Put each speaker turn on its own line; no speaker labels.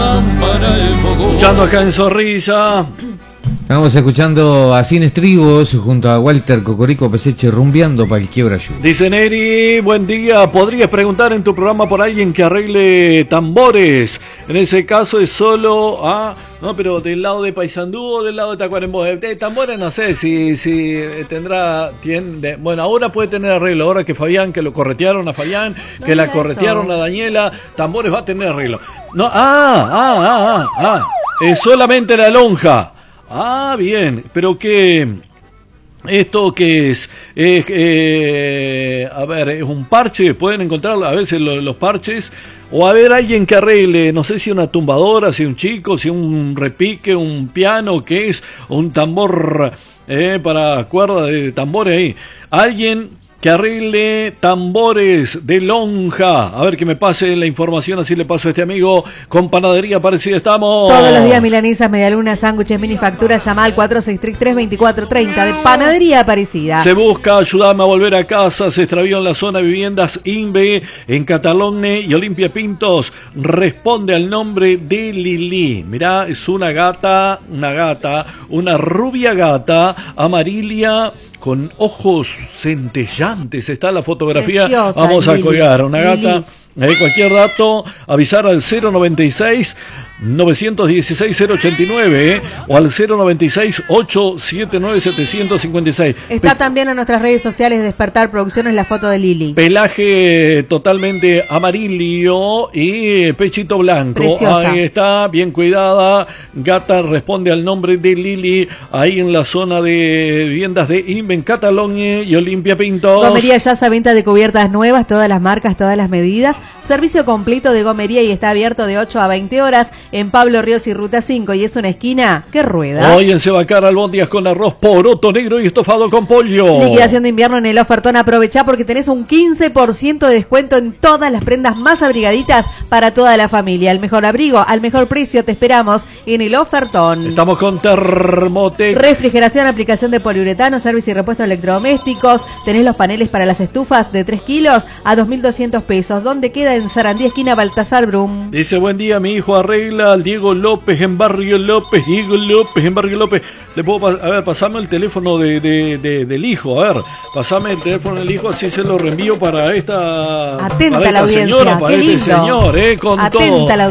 Escuchando acá en Zorrilla.
Estamos escuchando a Cien Estribos junto a Walter Cocorico Peseche rumbeando para el quiebra Yu.
Dice Neri, buen día, ¿podrías preguntar en tu programa por alguien que arregle tambores? En ese caso es solo no, pero del lado de Paysandú o del lado de Tacuarembó. De tambores no sé si tendrá, bueno, ahora puede tener arreglo, ahora que Fabián, que lo corretearon a Fabián, no que la corretearon eso a Daniela, tambores va a tener arreglo. No, es solamente la lonja. Ah, bien, pero que esto que es, a ver, es un parche, pueden encontrar a veces los parches, o haber alguien que arregle, no sé si una tumbadora, si un chico, si un repique, un piano, que es, o un tambor para cuerda de tambores ahí, alguien que arregle tambores de lonja. A ver que me pase la información, así le paso a este amigo. Con Panadería Parecida estamos.
Todos los días milanesas, medialunas, sándwiches, minifacturas. Llama al 463-2430 de Panadería Parecida.
Se busca, ayúdame a volver a casa. Se extravió en la zona de viviendas INVE, en Catalogne y Olimpia Pintos. Responde al nombre de Lili. Mirá, es una rubia gata, amarilla, con ojos centellantes. Está la fotografía. Preciosa, vamos a colgar una gata. Cualquier dato, avisar al 096-916-089 o al 096-879-756.
Está también en nuestras redes sociales Despertar Producciones la foto de Lili.
Pelaje totalmente amarillo y pechito blanco. Preciosa. Ahí está, bien cuidada. Gata responde al nombre de Lili, ahí en la zona de viviendas de INVE, en Catalogne y Olimpia Pintos.
Gomería Yasa, venta de cubiertas nuevas, todas las marcas, todas las medidas. Servicio completo de gomería y está abierto de 8 a 20 horas en Pablo Ríos y Ruta 5 y es una esquina que rueda.
Hoy en Sebacar, albóndigas con arroz poroto negro y estofado con pollo.
Liquidación de invierno en el ofertón. Aprovechá porque tenés un 15% de descuento en todas las prendas más abrigaditas para toda la familia. El mejor abrigo al mejor precio te esperamos en el ofertón.
Estamos con Thermotec.
Refrigeración, aplicación de poliuretano, servicio y repuesto de electrodomésticos. Tenés los paneles para las estufas de 3 kilos a 2.200 pesos. ¿Dónde queda? En Sarandí, esquina Baltasar Brum.
Dice, buen día, mi hijo arregla al Diego López en Barrio López. Diego López en Barrio López. Le puedo pasame el teléfono del hijo. A ver, pasame el teléfono del hijo, así se lo reenvío para esta.
Atenta
para esta
la audiencia.
Señora, para
qué
este
lindo.
señor, con
Atenta
todo.
La